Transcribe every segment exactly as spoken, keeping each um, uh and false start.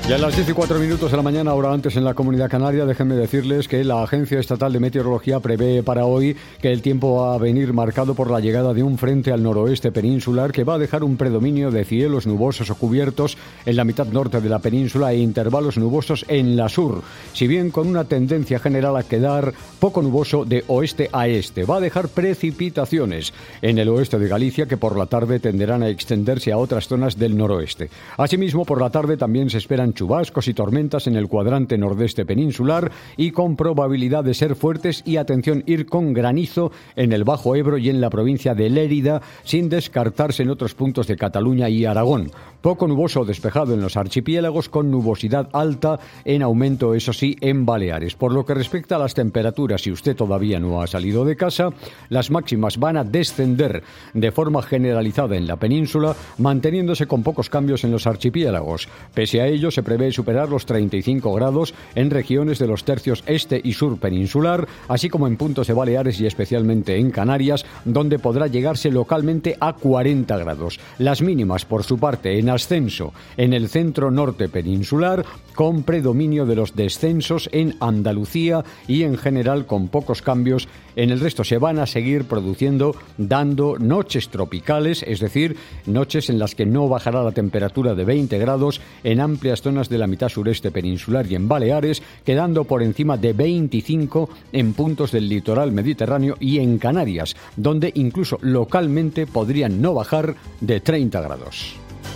Y a las diez y cuatro minutos de la mañana, hora antes en la Comunidad Canaria, déjenme decirles que la Agencia Estatal de Meteorología prevé para hoy que el tiempo va a venir marcado por la llegada de un frente al noroeste peninsular que va a dejar un predominio de cielos nubosos o cubiertos en la mitad norte de la península e intervalos nubosos en la sur, si bien con una tendencia general a quedar poco nuboso de oeste a este. Va a dejar precipitaciones en el oeste de Galicia que por la tarde tenderán a extenderse a otras zonas del noroeste. Asimismo, por la tarde también se esperan chubascos y tormentas en el cuadrante nordeste peninsular y con probabilidad de ser fuertes y, atención, ir con granizo en el Bajo Ebro y en la provincia de Lérida, sin descartarse en otros puntos de Cataluña y Aragón. Poco nuboso o despejado en los archipiélagos, con nubosidad alta en aumento, eso sí, en Baleares. Por lo que respecta a las temperaturas, si usted todavía no ha salido de casa, las máximas van a descender de forma generalizada en la península, manteniéndose con pocos cambios en los archipiélagos. Pese a ello, se prevé superar los treinta y cinco grados en regiones de los tercios este y sur peninsular, así como en puntos de Baleares y especialmente en Canarias, donde podrá llegarse localmente a cuarenta grados. Las mínimas, por su parte, en ascenso en el centro norte peninsular, con predominio de los descensos en Andalucía y en general con pocos cambios en el resto. Se van a seguir produciendo, dando noches tropicales, es decir, noches en las que no bajará la temperatura de veinte grados en amplias zonas de la mitad sureste peninsular y en Baleares, quedando por encima de veinticinco en puntos del litoral mediterráneo y en Canarias, donde incluso localmente podrían no bajar de treinta grados.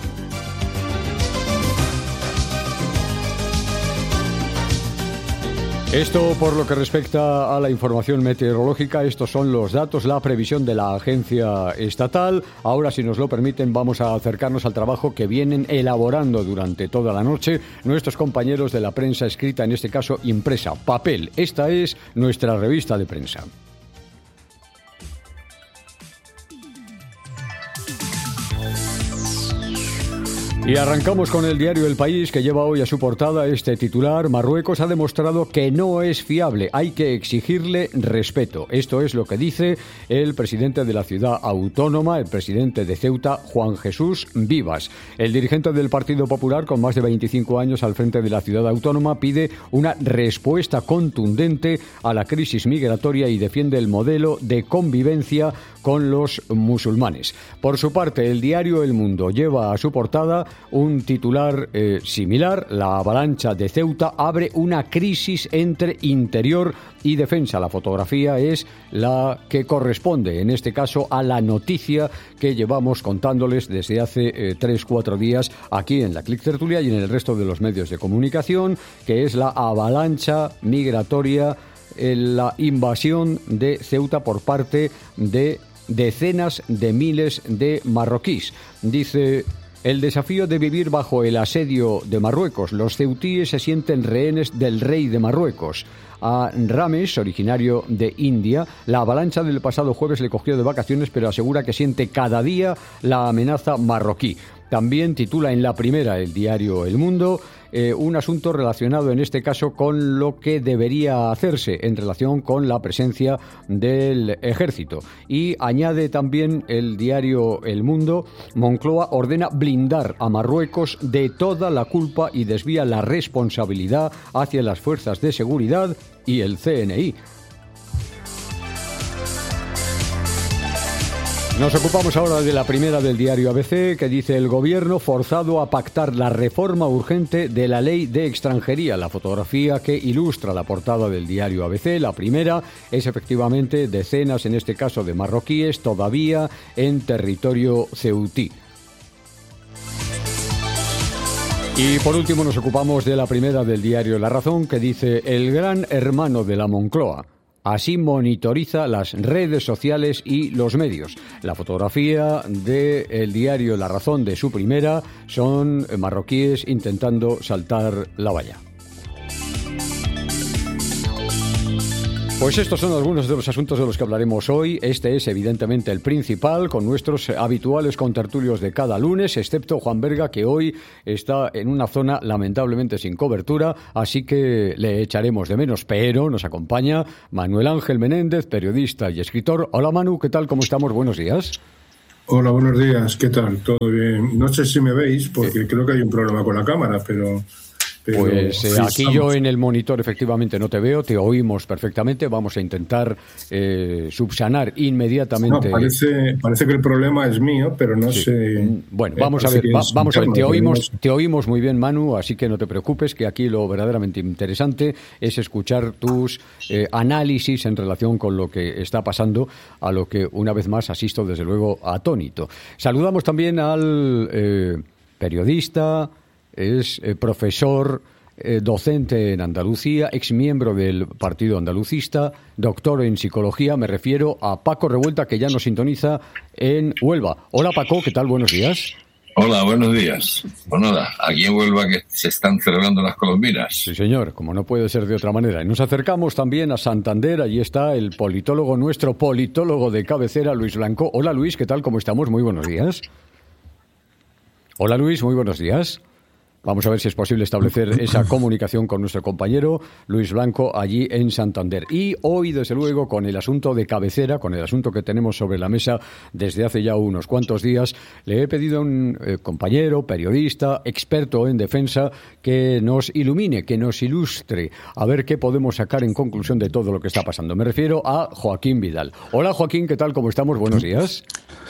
Esto por lo que respecta a la información meteorológica. Estos son los datos, la previsión de la agencia estatal. Ahora, si nos lo permiten, vamos a acercarnos al trabajo que vienen elaborando durante toda la noche nuestros compañeros de la prensa escrita, en este caso impresa, papel. Esta es nuestra revista de prensa. Y arrancamos con el diario El País, que lleva hoy a su portada este titular: Marruecos ha demostrado que no es fiable, hay que exigirle respeto. Esto es lo que dice el presidente de la ciudad autónoma, el presidente de Ceuta, Juan Jesús Vivas. El dirigente del Partido Popular, con más de veinticinco años al frente de la ciudad autónoma, pide una respuesta contundente a la crisis migratoria y defiende el modelo de convivencia con los musulmanes. Por su parte, el diario El Mundo lleva a su portada un titular eh, similar: la avalancha de Ceuta abre una crisis entre interior y defensa. La fotografía es la que corresponde, en este caso, a la noticia que llevamos contándoles desde hace eh, tres, cuatro días aquí en la Clic Tertulia y en el resto de los medios de comunicación, que es la avalancha migratoria, eh, la invasión de Ceuta por parte de decenas de miles de marroquíes. Dice: el desafío de vivir bajo el asedio de Marruecos. Los ceutíes se sienten rehenes del rey de Marruecos. A Rames, originario de India, la avalancha del pasado jueves le cogió de vacaciones, pero asegura que siente cada día la amenaza marroquí. También titula en la primera el diario El Mundo eh, un asunto relacionado en este caso con lo que debería hacerse en relación con la presencia del ejército. Y añade también el diario El Mundo: Moncloa ordena blindar a Marruecos de toda la culpa y desvía la responsabilidad hacia las fuerzas de seguridad y el C N I. Nos ocupamos ahora de la primera del diario A B C, que dice: el gobierno forzado a pactar la reforma urgente de la ley de extranjería. La fotografía que ilustra la portada del diario A B C, la primera, es efectivamente decenas, en este caso de marroquíes, todavía en territorio ceutí. Y por último nos ocupamos de la primera del diario La Razón, que dice: el gran hermano de la Moncloa. Así monitoriza las redes sociales y los medios. La fotografía del diario La Razón, de su primera, son marroquíes intentando saltar la valla. Pues estos son algunos de los asuntos de los que hablaremos hoy. Este es evidentemente el principal, con nuestros habituales contertulios de cada lunes, excepto Juan Berga, que hoy está en una zona lamentablemente sin cobertura, así que le echaremos de menos, pero nos acompaña Manuel Ángel Menéndez, periodista y escritor. Hola Manu, ¿qué tal? ¿Cómo estamos? Buenos días. Hola, buenos días. ¿Qué tal? ¿Todo bien? No sé si me veis, porque eh. creo que hay un problema con la cámara, pero Pero, pues eh, sí, aquí estamos. yo en el monitor efectivamente no te veo, te oímos perfectamente. Vamos a intentar eh, subsanar inmediatamente. No, parece, parece que el problema es mío, pero no Sí. sé. Bueno, eh, vamos a parece ver, que va- es vamos a ver, interno, te pero no oímos, sé. te oímos muy bien, Manu, así que no te preocupes, que aquí lo verdaderamente interesante es escuchar tus eh, análisis en relación con lo que está pasando, a lo que una vez más asisto desde luego atónito. Saludamos también al eh, periodista, es eh, profesor, eh, docente en Andalucía, exmiembro del Partido Andalucista, doctor en psicología. Me refiero a Paco Revuelta, que ya nos sintoniza en Huelva. Hola Paco, ¿qué tal? Buenos días. Hola, buenos días. Pues nada, aquí en Huelva que se están celebrando las colombinas. Sí, señor, como no puede ser de otra manera. Y nos acercamos también a Santander. Allí está el politólogo, nuestro politólogo de cabecera, Luis Blanco. Hola Luis, ¿qué tal? ¿Cómo estamos? Muy buenos días. Hola Luis, muy buenos días. Vamos a ver si es posible establecer esa comunicación con nuestro compañero Luis Blanco allí en Santander. Y hoy, desde luego, con el asunto de cabecera, con el asunto que tenemos sobre la mesa desde hace ya unos cuantos días, le he pedido a un eh, compañero, periodista, experto en defensa, que nos ilumine, que nos ilustre, a ver qué podemos sacar en conclusión de todo lo que está pasando. Me refiero a Joaquín Vidal. Hola Joaquín, ¿qué tal? ¿Cómo estamos? Buenos días.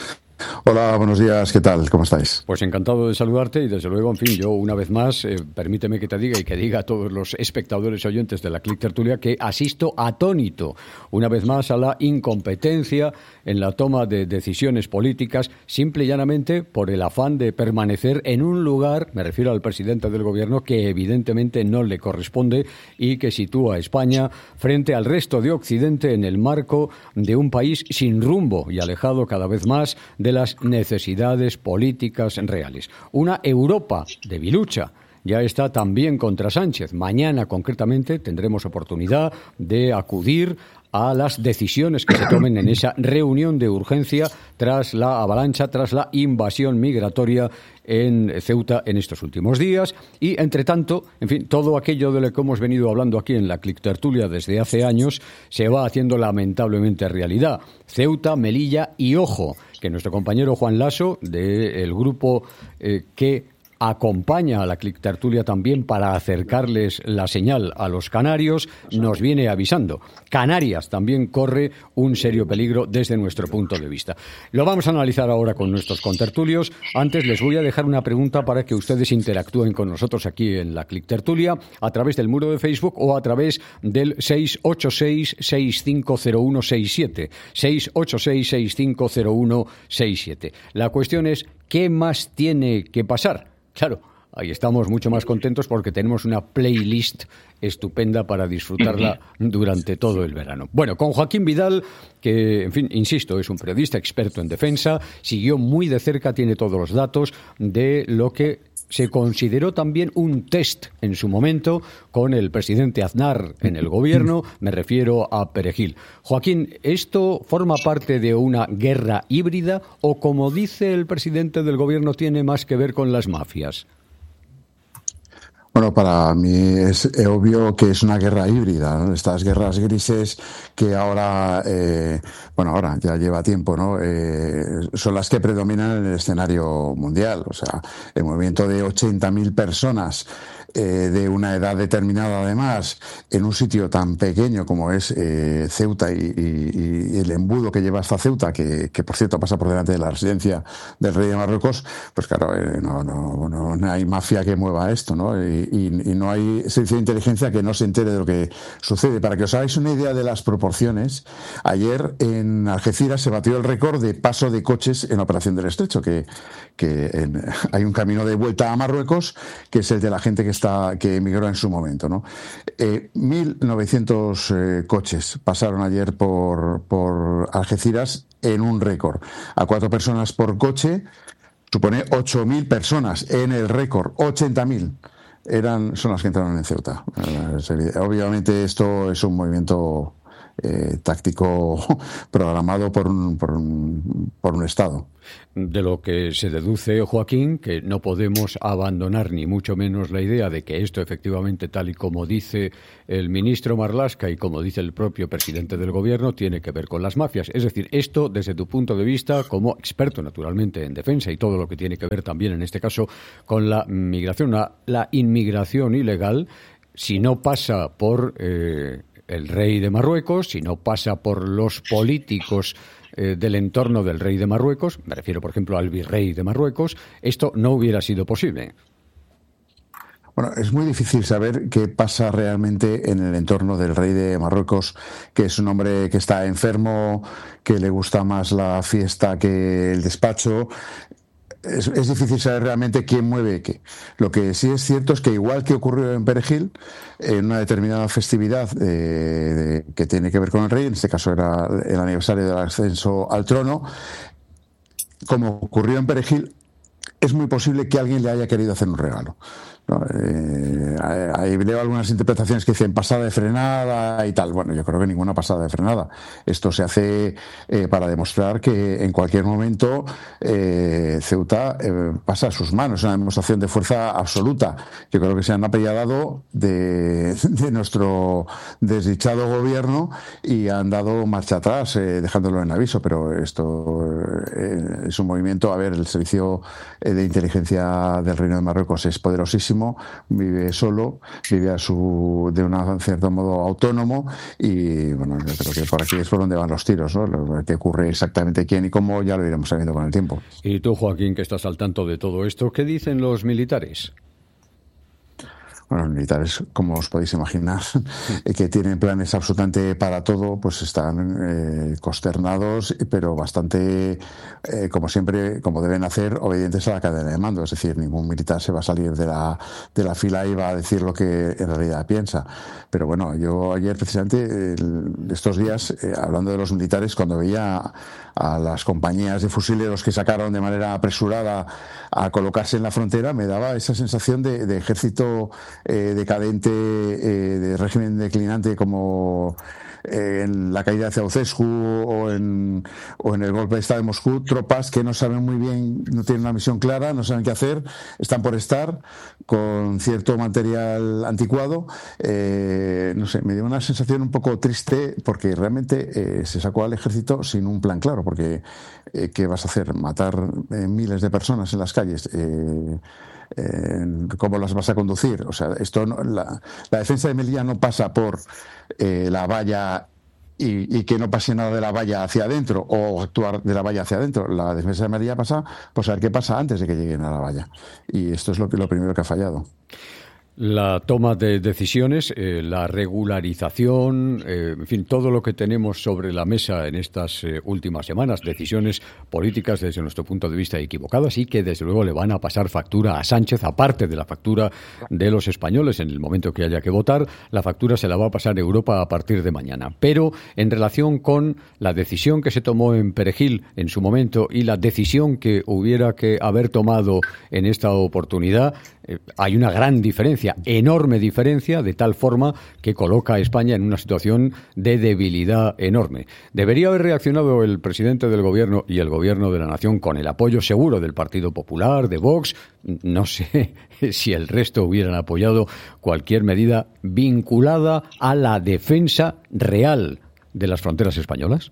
Hola, buenos días, ¿qué tal? ¿Cómo estáis? Pues encantado de saludarte y desde luego, en fin, yo una vez más, eh, permíteme que te diga y que diga a todos los espectadores y oyentes de la Click Tertulia que asisto atónito una vez más a la incompetencia en la toma de decisiones políticas, simple y llanamente por el afán de permanecer en un lugar, me refiero al presidente del gobierno, que evidentemente no le corresponde y que sitúa a España frente al resto de Occidente en el marco de un país sin rumbo y alejado cada vez más de las necesidades políticas reales. Una Europa debilucha. Ya está también contra Sánchez. Mañana, concretamente, tendremos oportunidad de acudir a las decisiones que se tomen en esa reunión de urgencia tras la avalancha, tras la invasión migratoria en Ceuta en estos últimos días. Y, entre tanto, en fin, todo aquello de lo que hemos venido hablando aquí en la Click Tertulia desde hace años se va haciendo lamentablemente realidad. Ceuta, Melilla y, ojo, que nuestro compañero Juan Lasso, del grupo eh, que acompaña a la Click Tertulia también para acercarles la señal a los canarios, nos viene avisando. Canarias también corre un serio peligro desde nuestro punto de vista. Lo vamos a analizar ahora con nuestros contertulios. Antes les voy a dejar una pregunta para que ustedes interactúen con nosotros aquí en la Click Tertulia a través del muro de Facebook o a través del seis ocho seis, seis cinco cero uno seis siete. seis ocho seis, seis cinco cero uno seis siete. La cuestión es, ¿qué más tiene que pasar? Claro, ahí estamos mucho más contentos porque tenemos una playlist estupenda para disfrutarla durante todo el verano. Bueno, con Joaquín Vidal, que, en fin, insisto, es un periodista experto en defensa, siguió muy de cerca, tiene todos los datos de lo que se consideró también un test en su momento con el presidente Aznar en el gobierno, me refiero a Perejil. Joaquín, ¿esto forma parte de una guerra híbrida o, como dice el presidente del gobierno, tiene más que ver con las mafias? Bueno, para mí es obvio que es una guerra híbrida, ¿no? Estas guerras grises que ahora, eh, bueno, ahora ya lleva tiempo, ¿no? Eh, son las que predominan en el escenario mundial. O sea, el movimiento de ochenta mil personas eh, de una edad determinada, además, en un sitio tan pequeño como es eh, Ceuta y, y, y el embudo que lleva hasta Ceuta, que, que por cierto pasa por delante de la residencia del rey de Marruecos, pues claro, eh, no, no, no, no hay mafia que mueva esto, ¿no? Y, y, y no hay servicio de inteligencia que no se entere de lo que sucede. Para que os hagáis una idea de las proporciones, ayer en Algeciras se batió el récord de paso de coches en la Operación del Estrecho, que, que en, hay un camino de vuelta a Marruecos, que es el de la gente que está que emigró en su momento, ¿no? Eh, mil novecientos eh, coches pasaron ayer por, por Algeciras en un récord. A cuatro personas por coche supone ocho mil personas en el récord, ochenta mil. Eran, son las que entraron en Ceuta. Obviamente esto es un movimiento eh, táctico programado por un, por un, por un Estado. De lo que se deduce, Joaquín, que no podemos abandonar ni mucho menos la idea de que esto efectivamente, tal y como dice el ministro Marlaska y como dice el propio presidente del gobierno, tiene que ver con las mafias. Es decir, esto desde tu punto de vista como experto naturalmente en defensa y todo lo que tiene que ver también en este caso con la migración, la, la inmigración ilegal, si no pasa por eh, el rey de Marruecos, si no pasa por los políticos eh, del entorno del rey de Marruecos, me refiero por ejemplo al virrey de Marruecos, esto no hubiera sido posible. Bueno, es muy difícil saber qué pasa realmente en el entorno del rey de Marruecos, que es un hombre que está enfermo, que le gusta más la fiesta que el despacho. Es, es difícil saber realmente quién mueve qué. Lo que sí es cierto es que, igual que ocurrió en Perejil, en una determinada festividad eh, de, que tiene que ver con el rey, en este caso era el aniversario del ascenso al trono, como ocurrió en Perejil, es muy posible que alguien le haya querido hacer un regalo. ¿No? Eh, ahí leo algunas interpretaciones que dicen pasada de frenada y tal. Bueno, yo creo que ninguna pasada de frenada. Esto se hace eh, para demostrar que en cualquier momento eh, Ceuta eh, pasa a sus manos. Es una demostración de fuerza absoluta. Yo creo que se han apoyado de, de nuestro desdichado gobierno y han dado marcha atrás, eh, dejándolo en aviso. Pero esto eh, es un movimiento. A ver, el servicio de inteligencia del Reino de Marruecos es poderosísimo. Vive solo, vive a su, de un cierto modo autónomo y bueno, yo creo que por aquí es por donde van los tiros, ¿no? Lo que ocurre exactamente quién y cómo ya lo iremos sabiendo con el tiempo. Y tú, Joaquín, que estás al tanto de todo esto, ¿qué dicen los militares? Bueno, los militares, como os podéis imaginar, que tienen planes absolutamente para todo, pues están eh, consternados, pero bastante, eh, como siempre, como deben hacer, obedientes a la cadena de mando. Es decir, ningún militar se va a salir de la, de la fila y va a decir lo que en realidad piensa. Pero bueno, yo ayer precisamente, el, estos días, eh, hablando de los militares, cuando veía a, a las compañías de fusileros que sacaron de manera apresurada a colocarse en la frontera, me daba esa sensación de, de ejército eh, decadente, eh, de régimen declinante, como eh, en la caída de Ceausescu o en, o en el golpe de Estado de Moscú, tropas que no saben muy bien, no tienen una misión clara, no saben qué hacer, están por estar, con cierto material anticuado. Eh, no sé, me dio una sensación un poco triste porque realmente eh, se sacó al ejército sin un plan claro, porque eh, ¿qué vas a hacer? ¿Matar eh, miles de personas en las calles? Eh, Eh, ¿Cómo las vas a conducir? O sea, esto no, la, la defensa de Melilla no pasa por eh, la valla y, y que no pase nada de la valla hacia adentro o actuar de la valla hacia adentro. La defensa de Melilla pasa por saber qué pasa antes de que lleguen a la valla. Y esto es lo, que, lo primero que ha fallado. La toma de decisiones, eh, la regularización, eh, en fin, todo lo que tenemos sobre la mesa en estas eh, últimas semanas, decisiones políticas desde nuestro punto de vista equivocadas y que desde luego le van a pasar factura a Sánchez, aparte de la factura de los españoles en el momento que haya que votar, la factura se la va a pasar Europa a partir de mañana. Pero en relación con la decisión que se tomó en Perejil en su momento y la decisión que hubiera que haber tomado en esta oportunidad, eh, hay una gran diferencia. enorme diferencia, de tal forma que coloca a España en una situación de debilidad enorme. Debería haber reaccionado el presidente del gobierno y el gobierno de la nación con el apoyo seguro del Partido Popular, de Vox. No sé si el resto hubieran apoyado cualquier medida vinculada a la defensa real de las fronteras españolas.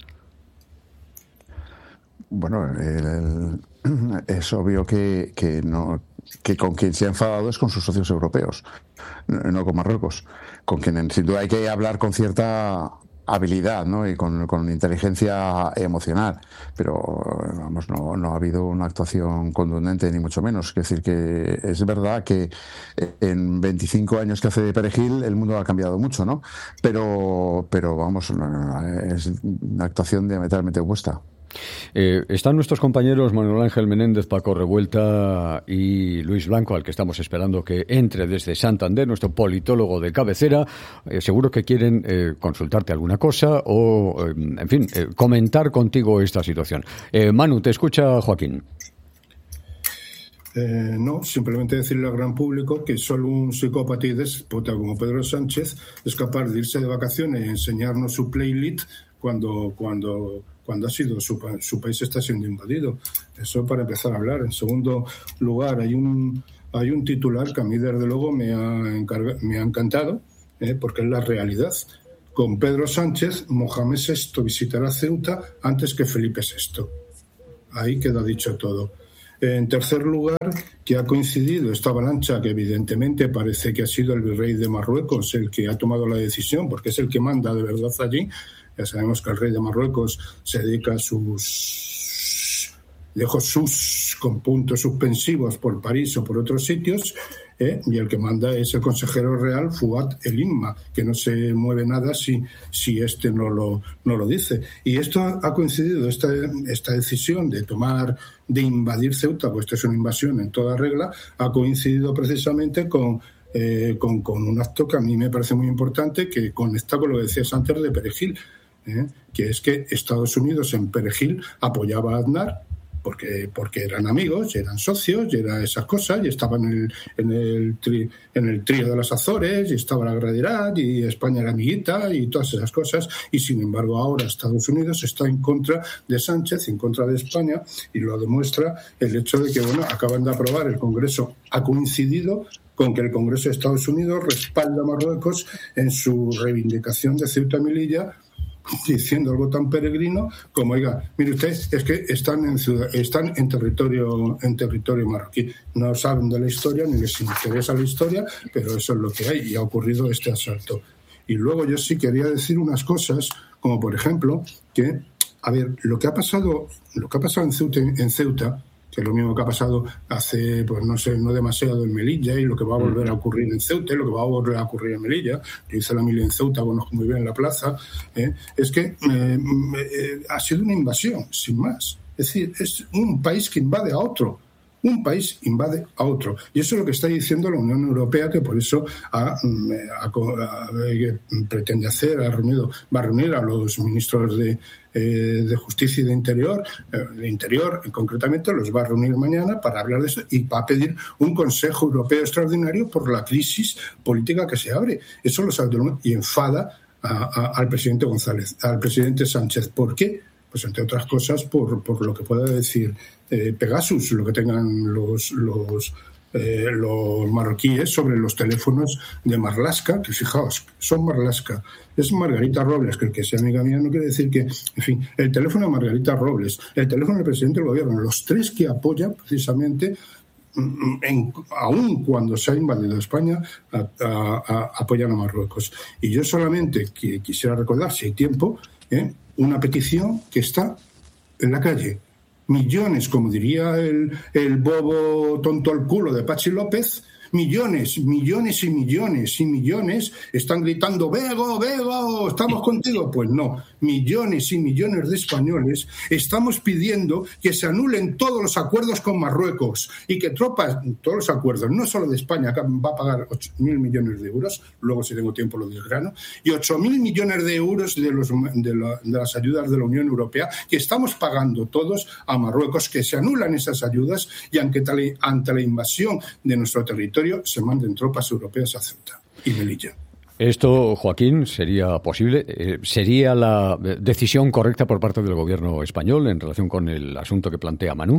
Bueno, el, el, es obvio que, que no... que con quien se ha enfadado es con sus socios europeos, no con Marruecos, con quien sin duda hay que hablar con cierta habilidad, ¿no? Y con, con inteligencia emocional, pero vamos, no, no ha habido una actuación contundente ni mucho menos. Es decir, que es verdad que en veinticinco años que hace de Perejil el mundo ha cambiado mucho, ¿no? Pero, pero vamos, es una actuación diametralmente opuesta. Eh, están nuestros compañeros Manuel Ángel Menéndez, Paco Revuelta y Luis Blanco, al que estamos esperando que entre desde Santander, nuestro politólogo de cabecera. Eh, seguro que quieren eh, consultarte alguna cosa o, eh, en fin, eh, comentar contigo esta situación. Eh, Manu, te escucha Joaquín. Eh, no, simplemente decirle al gran público que solo un psicópata y déspota como Pedro Sánchez es capaz de irse de vacaciones y enseñarnos su playlist cuando cuando cuando ha sido su, su país está siendo invadido. Eso para empezar a hablar. En segundo lugar, hay un hay un titular que a mí desde luego me ha, encarga, me ha encantado, eh, porque es la realidad. Con Pedro Sánchez, Mohamed sexto visitará Ceuta antes que Felipe sexto. Ahí queda dicho todo. En tercer lugar, que ha coincidido esta avalancha, que evidentemente parece que ha sido el virrey de Marruecos el que ha tomado la decisión, porque es el que manda de verdad allí. Ya sabemos que el rey de Marruecos se dedica a sus... dejó sus con puntos suspensivos por París o por otros sitios, ¿eh? Y el que manda es el consejero real Fuad El Imma, que no se mueve nada si, si este no lo, no lo dice. Y esto ha coincidido, esta, esta decisión de tomar, de invadir Ceuta, pues esto es una invasión en toda regla, ha coincidido precisamente con, eh, con, con un acto que a mí me parece muy importante, que conecta con lo que decías antes de Perejil, ¿eh? Que es que Estados Unidos en Perejil apoyaba a Aznar, porque porque eran amigos, eran socios, y era esas cosas, y estaban en el en el, tri, en el trío de las Azores, y estaba la Guerra de Irak, y España era amiguita, y todas esas cosas, y sin embargo ahora Estados Unidos está en contra de Sánchez, en contra de España, y lo demuestra el hecho de que, bueno, acaban de aprobar, el Congreso ha coincidido con que el Congreso de Estados Unidos respalda a Marruecos en su reivindicación de Ceuta y Melilla, diciendo algo tan peregrino como, oiga, mire usted, es que están en ciudad, están en territorio en territorio marroquí, no saben de la historia ni les interesa la historia, pero eso es lo que hay, y ha ocurrido este asalto. Y luego yo sí quería decir unas cosas, como por ejemplo que, a ver, lo que ha pasado lo que ha pasado en Ceuta, en Ceuta que es lo mismo que ha pasado hace, pues no sé, no demasiado en Melilla, y lo que va a volver a ocurrir en Ceuta, y lo que va a volver a ocurrir en Melilla. Yo hice la mili en Ceuta, conozco muy bien la plaza, ¿eh? Es que eh, eh, ha sido una invasión, sin más. Es decir, es un país que invade a otro. Un país invade a otro. Y eso es lo que está diciendo la Unión Europea, que por eso ha, ha, ha, pretende hacer, ha reunido, va a reunir a los ministros de, eh, de Justicia y de Interior, eh, de Interior concretamente, los va a reunir mañana para hablar de eso, y va a pedir un Consejo Europeo extraordinario por la crisis política que se abre. Eso lo sabe y enfada a, a, al presidente González, al presidente Sánchez. ¿Por qué? Pues entre otras cosas por, por lo que pueda decir eh, Pegasus, lo que tengan los los, eh, los marroquíes sobre los teléfonos de Marlaska, que fijaos, son Marlaska. Es Margarita Robles, que el que sea amiga mía no quiere decir que, en fin, el teléfono de Margarita Robles, el teléfono del presidente del gobierno, los tres que apoyan precisamente, en, aún cuando se ha invadido España, a, a, a, apoyan a Marruecos. Y yo solamente que, quisiera recordar, si hay tiempo, ¿eh? una petición que está en la calle. Millones, como diría el, el bobo tonto al culo de Pachi López, millones, millones y millones y millones están gritando «Bego, Bego, estamos contigo». Pues no, millones y millones de españoles estamos pidiendo que se anulen todos los acuerdos con Marruecos y que tropas, todos los acuerdos, no solo de España, que va a pagar ocho mil millones de euros, luego si tengo tiempo lo desgrano, y ocho mil millones de euros de, los, de, la, de las ayudas de la Unión Europea que estamos pagando todos a Marruecos, que se anulan esas ayudas y ante, ante la invasión de nuestro territorio se manden tropas europeas a Ceuta y Melilla. Esto, Joaquín, ¿sería posible? Eh, ¿Sería la decisión correcta por parte del gobierno español en relación con el asunto que plantea Manu?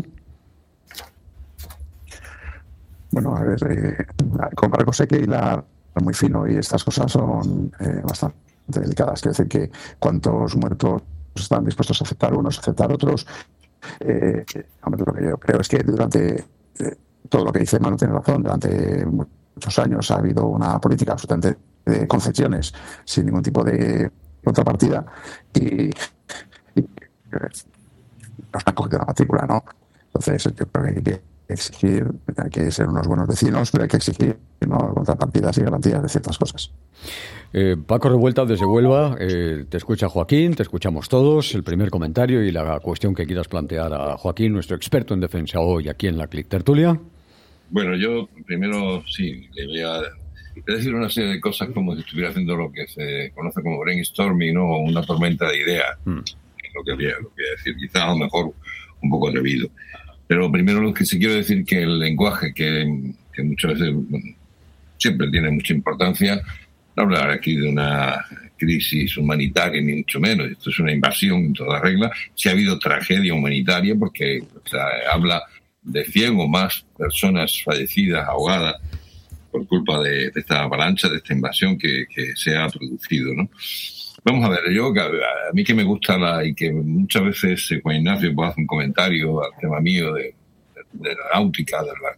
Bueno, a ver, eh, con Marruecos hay que hilar muy fino y estas cosas son eh, bastante delicadas. Quiero decir que cuántos muertos están dispuestos a aceptar unos, a aceptar otros. Eh, lo que yo creo es que durante... Eh, todo lo que dice Manu tiene razón. Durante muchos años ha habido una política absolutamente de concesiones sin ningún tipo de contrapartida y, y nos han cogido la matrícula, ¿no? Entonces yo creo que hay que exigir, hay que ser unos buenos vecinos, pero hay que exigir, ¿no?, contrapartidas y garantías de ciertas cosas. Eh, Paco Revuelta desde Huelva, eh, te escucha Joaquín, te escuchamos todos, el primer comentario y la cuestión que quieras plantear a Joaquín, nuestro experto en defensa hoy aquí en la Click Tertulia. Bueno, yo primero sí, le voy a decir una serie de cosas como si estuviera haciendo lo que se conoce como brainstorming, ¿no? O una tormenta de ideas, mm. lo que voy a, lo que voy a decir, quizás a lo mejor un poco atrevido. Pero primero lo que sí quiero decir que el lenguaje, que, que muchas veces, bueno, siempre tiene mucha importancia, no hablar aquí de una crisis humanitaria ni mucho menos, esto es una invasión en toda regla. Si ha habido tragedia humanitaria porque o sea, habla de cien o más personas fallecidas, ahogadas por culpa de, de esta avalancha, de esta invasión que, que se ha producido, ¿no? Vamos a ver, yo a mí que me gusta la, y que muchas veces Juan Ignacio puede hacer un comentario al tema mío de, de, de la náutica, de la